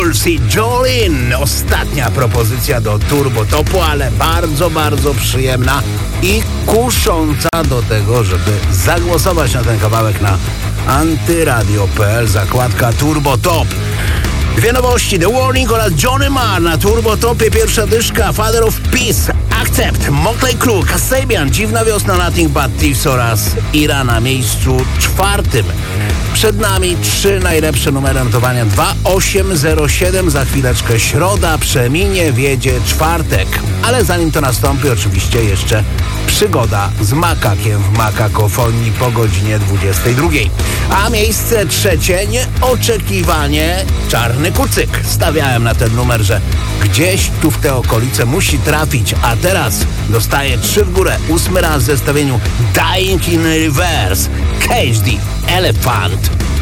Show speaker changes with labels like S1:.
S1: Jules i Jolin. Ostatnia propozycja do Turbo Topu, ale bardzo, bardzo przyjemna i kusząca do tego, żeby zagłosować na ten kawałek na antyradio.pl, zakładka Turbo Top. Dwie nowości, The Warning oraz Johnny Marr na Turbo Topie. Pierwsza dyszka, Father of Peace, Accept, Motley Crue, Kasabian, Dziwna Wiosna, Nothing But Thieves oraz Ira na miejscu 4. Przed nami 3 najlepsze numery notowania. 2807, za chwileczkę środa przeminie, wiedzie czwartek. Ale zanim to nastąpi, oczywiście jeszcze przygoda z makakiem w makakofonii po godzinie 22. A miejsce trzecie, nieoczekiwanie, Czarny Kucyk. Stawiałem na ten numer, że gdzieś tu w te okolice musi trafić, a teraz dostaje 3 w górę. 8 raz w zestawieniu Dying in Reverse, Cage the Elephant.